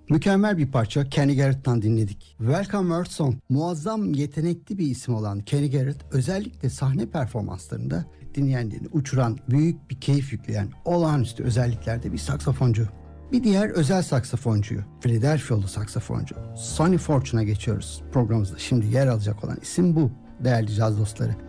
Mükemmel bir parça Kenny Garrett'tan dinledik. Welcome Earth Song. Muazzam yetenekli bir isim olan Kenny Garrett özellikle sahne performanslarında dinleyenlerini uçuran, büyük bir keyif yükleyen, olağanüstü özelliklerde bir saksafoncu. Bir diğer özel saksafoncuyu, Philadelphia'lı saksafoncu Sonny Fortune'a geçiyoruz. Programımızda şimdi yer alacak olan isim bu değerli caz dostları.